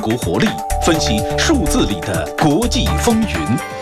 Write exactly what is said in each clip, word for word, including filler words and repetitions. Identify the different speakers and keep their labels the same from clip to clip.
Speaker 1: 国活力，分析数字里的国际风云。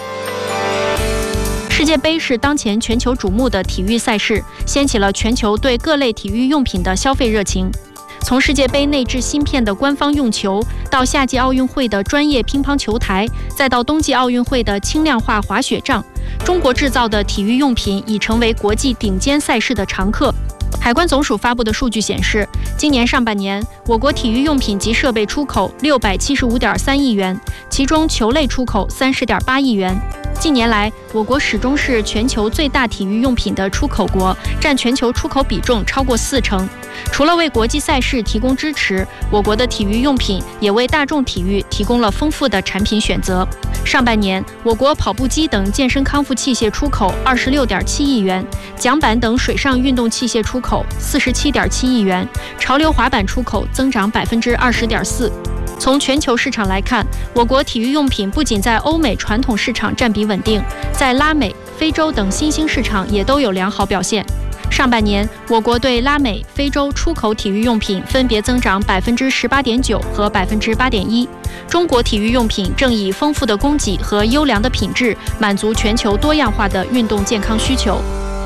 Speaker 2: 世界杯是当前全球瞩目的体育赛事，掀起了全球对各类体育用品的消费热情。从世界杯内置芯片的官方用球，到夏季奥运会的专业乒乓球台，再到冬季奥运会的轻量化滑雪杖，中国制造的体育用品已成为国际顶尖赛事的常客。海关总署发布的数据显示，今年上半年，我国体育用品及设备出口六百七十五点三亿元，其中球类出口三十点八亿元。近年来，我国始终是全球最大体育用品的出口国，占全球出口比重超过四成。除了为国际赛事提供支持，我国的体育用品也为大众体育提供了丰富的产品选择。上半年，我国跑步机等健身康复器械出口二十六点七亿元，桨板等水上运动器械出口四十七点七亿元，潮流滑板出口增长百分之二十点四。从全球市场来看，我国体育用品不仅在欧美传统市场占比稳定，在拉美、非洲等新兴市场也都有良好表现。上半年，我国对拉美、非洲出口体育用品分别增长百分之十八点九和百分之八点一。中国体育用品正以丰富的供给和优良的品质，满足全球多样化的运动健康需求。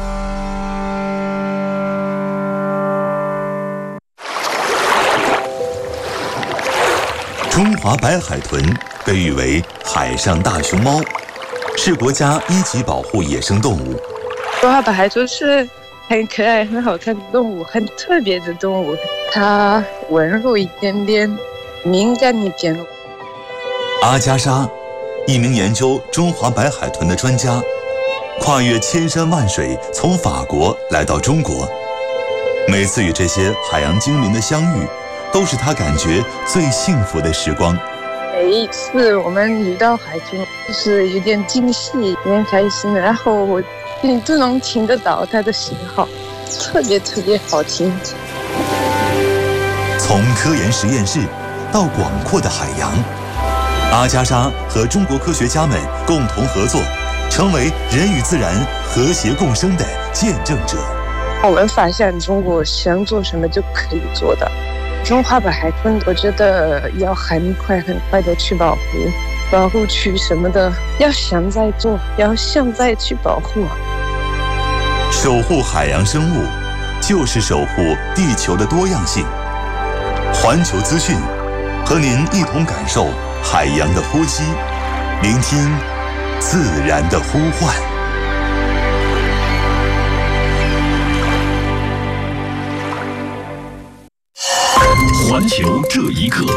Speaker 3: 中华白海豚被誉为海上大熊猫，是国家一级保护野生动物。
Speaker 4: 中华白海豚是很可爱、很好看的动物，很特别的动物。它温柔一点点，敏感一点。
Speaker 3: 阿加莎，一名研究中华白海豚的专家，跨越千山万水，从法国来到中国。每次与这些海洋精灵的相遇，都是他感觉最幸福的时光。
Speaker 4: 每一次我们遇到海豚，就是有点惊喜，有点开心，然后我你都能听得到它的信号，特别特别好听。
Speaker 3: 从科研实验室到广阔的海洋，阿加莎和中国科学家们共同合作，成为人与自然和谐共生的见证者。
Speaker 4: 我们发现中国想做什么就可以做的。中华白海豚，我觉得要很快很快的去保护，保护区什么的，要现在做，要现在去保护。
Speaker 3: 守护海洋生物，就是守护地球的多样性。环球资讯，和您一同感受海洋的呼吸，聆听自然的呼唤。
Speaker 1: 环球这一刻，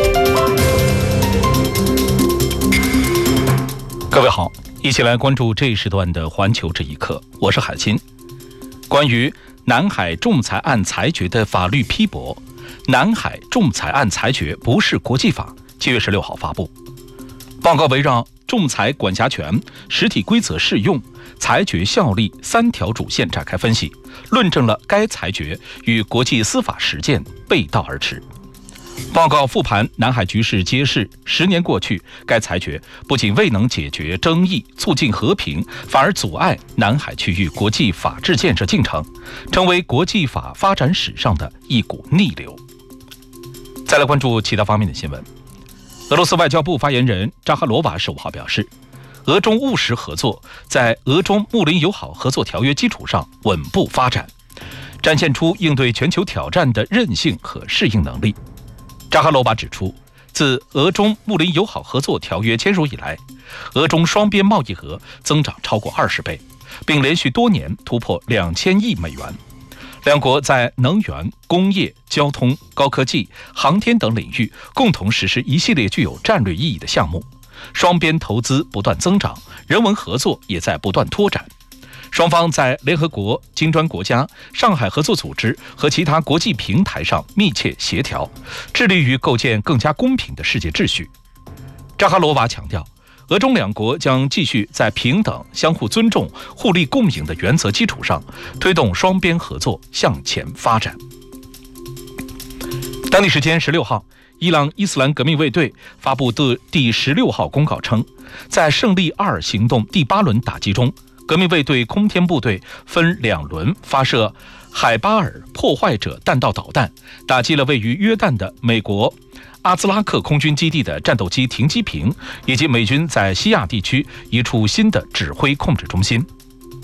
Speaker 1: 各位好，一起来关注这一时段的环球这一刻，我是海鑫。关于南海仲裁案裁决的法律批驳，南海仲裁案裁决不是国际法，七月十六号发布。报告围绕仲裁管辖权、实体规则适用、裁决效力三条主线展开分析，论证了该裁决与国际司法实践背道而驰。报告复盘南海局势，揭示十年过去，该裁决不仅未能解决争议、促进和平，反而阻碍南海区域国际法治建设进程，成为国际法发展史上的一股逆流。再来关注其他方面的新闻。俄罗斯外交部发言人扎哈罗娃十五号表示，俄中务实合作在俄中睦邻友好合作条约基础上稳步发展，展现出应对全球挑战的韧性和适应能力。扎哈罗娃指出，自俄中睦邻友好合作条约签署以来，俄中双边贸易额增长超过二十倍，并连续多年突破两千亿美元。两国在能源、工业、交通、高科技、航天等领域共同实施一系列具有战略意义的项目，双边投资不断增长，人文合作也在不断拓展。双方在联合国、金砖国家、上海合作组织和其他国际平台上密切协调，致力于构建更加公平的世界秩序。扎哈罗娃强调，俄中两国将继续在平等、相互尊重、互利共赢的原则基础上，推动双边合作向前发展。当地时间十六号，伊朗伊斯兰革命卫队发布的第十六号公告称，在胜利二行动第八轮打击中，革命卫队空天部队分两轮发射海巴尔破坏者弹道导弹，打击了位于约旦的美国阿兹拉克空军基地的战斗机停机坪，以及美军在西亚地区一处新的指挥控制中心。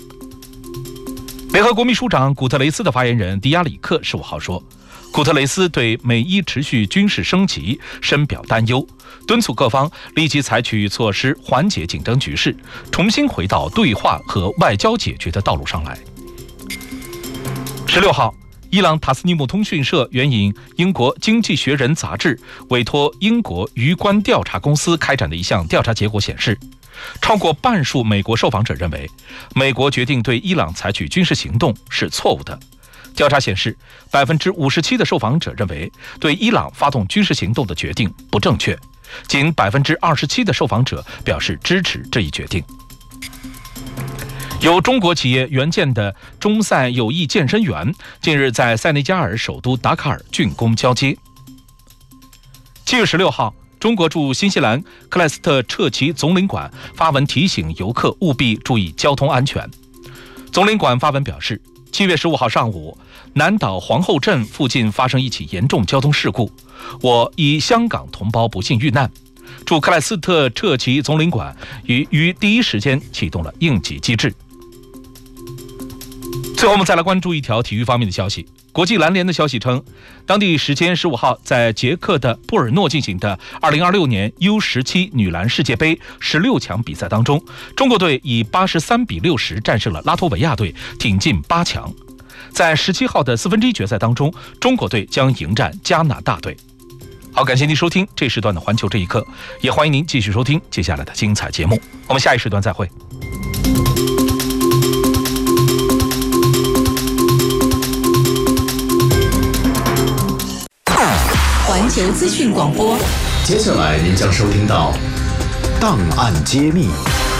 Speaker 1: 联合国秘书长古特雷斯的发言人迪亚里克十五号说，古特雷斯对美伊持续军事升级深表担忧，敦促各方立即采取措施缓解紧张局势，重新回到对话和外交解决的道路上来。十六号，伊朗塔斯尼姆通讯社援引英国《经济学人》杂志委托英国舆官调查公司开展的一项调查结果显示，超过半数美国受访者认为，美国决定对伊朗采取军事行动是错误的。调查显示，百分之五十七的受访者认为对伊朗发动军事行动的决定不正确，仅百分之二十七的受访者表示支持这一决定。由中国企业援建的中塞友谊健身园近日在塞内加尔首都达卡尔竣工交接。七月十六号，中国驻新西兰克莱斯特彻奇总领馆发文提醒游客务必注意交通安全。总领馆发文表示，七月十五号上午，南岛皇后镇附近发生一起严重交通事故，我以香港同胞不幸遇难。驻克莱斯特彻奇总领馆于于第一时间启动了应急机制。最后我们再来关注一条体育方面的消息。国际篮联的消息称，当地时间十五号在捷克的布尔诺进行的二零二六年 U 十七 女篮世界杯十六强比赛当中，中国队以八十三比六十战胜了拉脱维亚队，挺进八强。在十七号的四分之一决赛当中，中国队将迎战加拿大队。好，感谢您收听这时段的环球这一刻，也欢迎您继续收听接下来的精彩节目。我们下一时段再会。
Speaker 5: 环球资讯广播，
Speaker 6: 接下来您将收听到档案揭秘。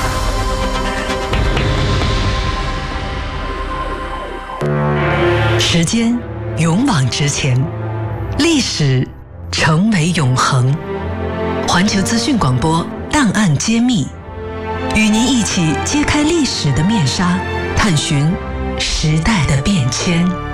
Speaker 5: 时间勇往直前，历史成为永恒。环球资讯广播档案揭秘，与您一起揭开历史的面纱，探寻时代的变迁。